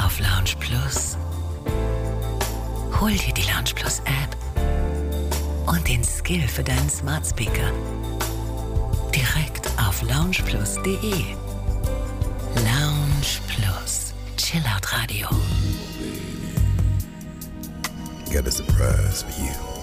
auf Lounge Plus. Hol dir die Lounge Plus App und den Skill für deinen Smart Speaker direkt auf loungeplus.de. Lounge Plus, Chillout Radio. Got a surprise for you.